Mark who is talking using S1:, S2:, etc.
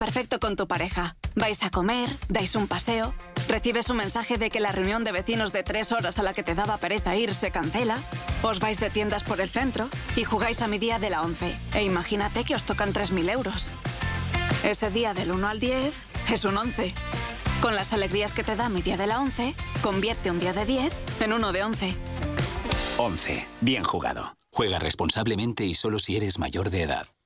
S1: Perfecto con tu pareja. Vais a comer, dais un paseo, recibes un mensaje de que la reunión de vecinos de 3 horas a la que te daba pereza ir se cancela, os vais de tiendas por el centro y jugáis a mi día de la 11. E imagínate que os tocan 3.000 euros. Ese día del 1 al 10 es un 11. Con las alegrías que te da mi día de la 11, convierte un día de 10 en uno de 11.
S2: 11. Bien jugado. Juega responsablemente y solo si eres mayor de edad.